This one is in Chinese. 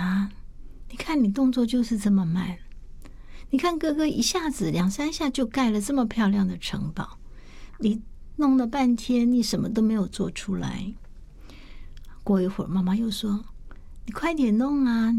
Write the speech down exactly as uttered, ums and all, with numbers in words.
啊，你看你动作就是这么慢，你看哥哥一下子两三下就盖了这么漂亮的城堡，你弄了半天你什么都没有做出来。过一会儿妈妈又说，你快点弄啊，